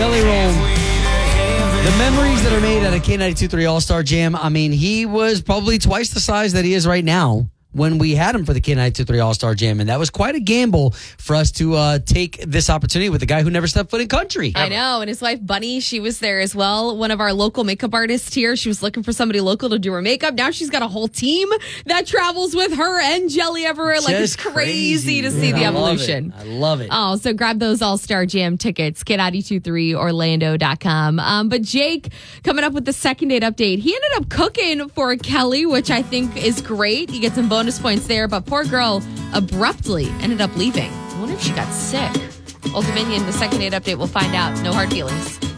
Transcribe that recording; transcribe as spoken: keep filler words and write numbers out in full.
Jelly Roll. The memories that are made at a K ninety-two point three All-Star Jam, I mean, he was probably twice the size that he is right now when we had him for the K ninety-two point three All-Star Jam. And that was quite a gamble for us to uh, take this opportunity with a guy who never stepped foot in country. I know. And his wife, Bunny, she was there as well. One of our local makeup artists here. She was looking for somebody local to do her makeup. Now she's got a whole team that travels with her and Jelly everywhere. Like, it's crazy, crazy to see the I evolution. Love I love it. Oh, so grab those All-Star Jam tickets, K ninety-two point three Orlando dot com. Um, but Jake, coming up with the second date update, he ended up cooking for Kelly, which I think is great. You get some bonus points there, but poor girl abruptly ended up leaving. I wonder if she got sick. Old Dominion, the second date update, we'll find out. No hard feelings.